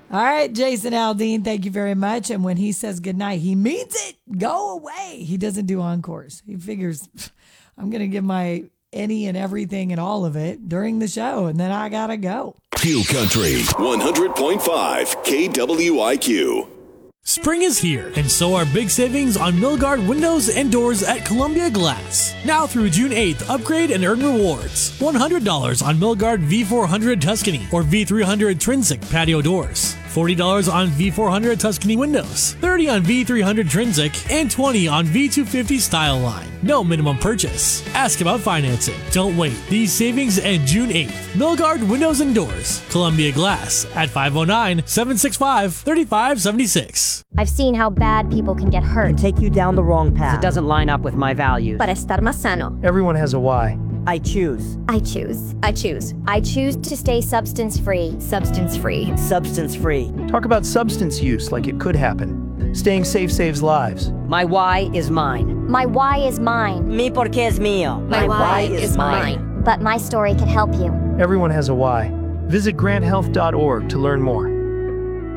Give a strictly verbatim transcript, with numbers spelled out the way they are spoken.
All right, Jason Aldean, thank you very much. And when he says goodnight, he means it. Go away. He doesn't do encores. He figures I'm going to give my any and everything and all of it during the show, and then I got to go. Fuel Country, one hundred point five K W I Q. Spring is here, and so are big savings on Milgard windows and doors at Columbia Glass. Now through June eighth, upgrade and earn rewards. one hundred dollars on Milgard V four hundred Tuscany or V three hundred Trinsic patio doors. forty dollars on V four hundred Tuscany windows, thirty dollars on V three hundred Trinsic, and twenty dollars on V two fifty Style Line. No minimum purchase. Ask about financing. Don't wait. These savings end June eighth. Milgard Windows and Doors. Columbia Glass at five oh nine, seven six five, three five seven six. I've seen how bad people can get hurt. And take you down the wrong path. It doesn't line up with my values. Para estar más sano. Everyone has a why. I choose. I choose. I choose. I choose to stay substance-free. Substance-free. Substance-free. Talk about substance use like it could happen. Staying safe saves lives. My why is mine. My why is mine. Mi porque es mío. My, my why, why is mine. mine. But my story could help you. Everyone has a why. Visit grant health dot org to learn more.